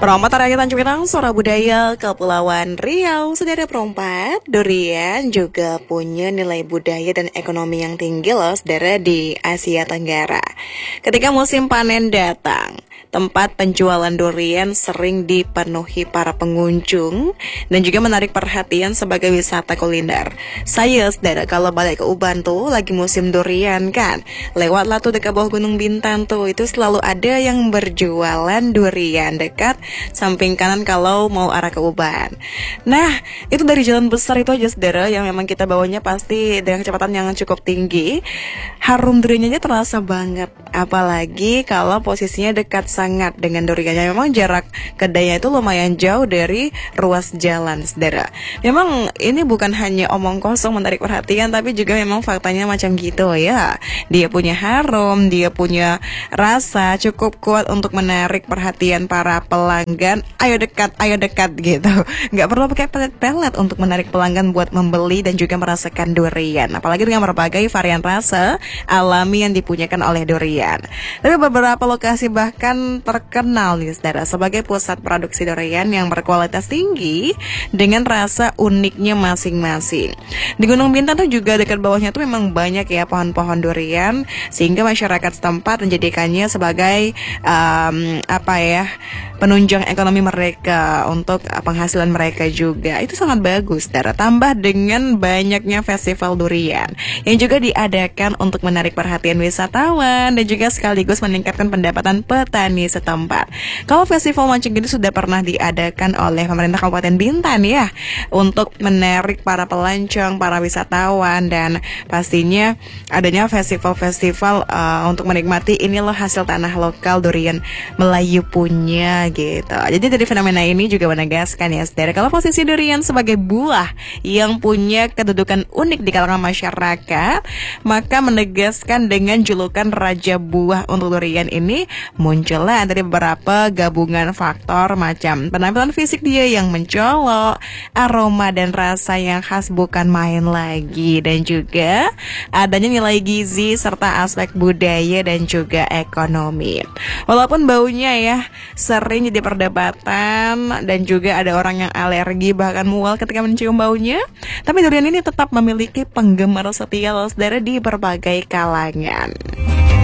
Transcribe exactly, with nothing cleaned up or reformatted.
Perompat area Tanjung Pinang, suara budaya Kepulauan Riau. Saudara perompat, durian juga punya nilai budaya dan ekonomi yang tinggi loh, saudara, di Asia Tenggara. Ketika musim panen datang, tempat penjualan durian sering dipenuhi para pengunjung dan juga menarik perhatian sebagai wisata kuliner. Saya, saudara, kalau balik ke Uban tuh lagi musim durian kan, lewatlah tuh dekat bawah Gunung Bintan tuh, itu selalu ada yang berjualan durian dekat samping kanan kalau mau arah ke Uban. Nah, itu dari jalan besar itu aja, saudara, yang memang kita bawanya pasti dengan kecepatan yang cukup tinggi. Harum duriannya terasa banget, apalagi kalau posisinya dekat sangat dengan duriannya. Memang jarak kedainya itu lumayan jauh dari ruas jalan, saudara. Memang ini bukan hanya omong kosong menarik perhatian, tapi juga memang faktanya macam gitu ya. Dia punya harum, dia punya rasa cukup kuat untuk menarik perhatian para pelanggan. Ayo dekat, ayo dekat gitu. Nggak perlu pakai pelet-pelet untuk menarik pelanggan buat membeli dan juga merasakan durian. Apalagi dengan berbagai varian rasa alami yang dipunyakan oleh durian. Tapi beberapa lokasi bahkan terkenal nih, saudara, sebagai pusat produksi durian yang berkualitas tinggi dengan rasa uniknya masing-masing. Di Gunung Bintan tuh juga dekat bawahnya tuh memang banyak ya pohon-pohon durian, sehingga masyarakat setempat menjadikannya sebagai um, apa ya penunjang ekonomi mereka untuk penghasilan mereka juga. Itu sangat bagus, saudara. Tambah dengan banyaknya festival durian yang juga diadakan untuk menarik perhatian wisatawan dan juga sekaligus meningkatkan pendapatan petani setempat. Kalau festival macam ini sudah pernah diadakan oleh pemerintah Kabupaten Bintan ya, untuk menarik para pelancong, para wisatawan, dan pastinya adanya festival-festival uh, untuk menikmati ini loh hasil tanah lokal durian Melayu punya gitu. Jadi dari fenomena ini juga menegaskan ya, saudara, kalau posisi durian sebagai buah yang punya kedudukan unik di kalangan masyarakat, maka menegaskan dengan julukan Raja Buah untuk durian ini muncullah dari beberapa gabungan faktor macam penampilan fisik dia yang mencolok, aroma dan rasa yang khas bukan main lagi, dan juga adanya nilai gizi serta aspek budaya dan juga ekonomi. Walaupun baunya ya sering jadi perdebatan dan juga ada orang yang alergi bahkan mual ketika mencium baunya, tapi durian ini tetap memiliki penggemar setia loh, saudara, di berbagai kalangan.